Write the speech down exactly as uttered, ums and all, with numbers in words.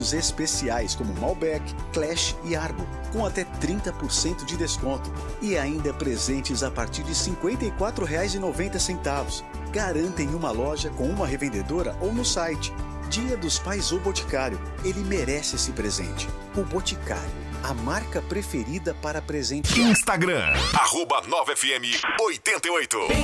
especiais como Malbec, Clash e Arbo, com até trinta por cento de desconto. E ainda presentes a partir de cinquenta e quatro reais e noventa centavos. Garanta em uma loja com uma revendedora ou no site. Dia dos Pais ou Boticário. Ele merece esse presente. O Boticário, a marca preferida para presente. Instagram, arroba nove F M oitenta e oito.